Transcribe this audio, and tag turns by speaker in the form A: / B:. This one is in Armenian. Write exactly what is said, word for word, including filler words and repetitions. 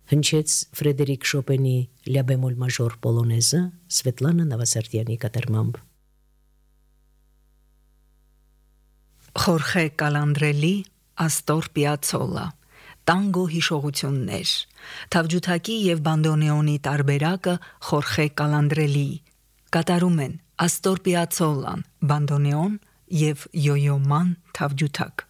A: հնչեց Ֆրեդերիկ Շոպենի Լա բեմոլ մաժոր պոլոնեզը Սվետլանա Նավասարդյանի կատարմամբ։
B: Խորխե Կալանդրելի Աստոր Պիացոլա Տանգո հիշողություններ Թավջութակի եւ բանդոնեոնի տարբերակը Խորխե Կալանդրելի կատարում են Աստոր Պիացոլան բանդոնեոն եւ Յոյո Ման թավջութակ